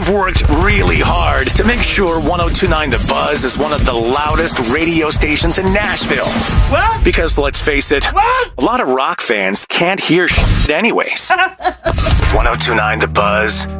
worked really hard to make sure 102.9 The Buzz is one of the loudest radio stations in Nashville. What? Because let's face it, What? a lot of rock fans can't hear shit anyways. 102.9 The Buzz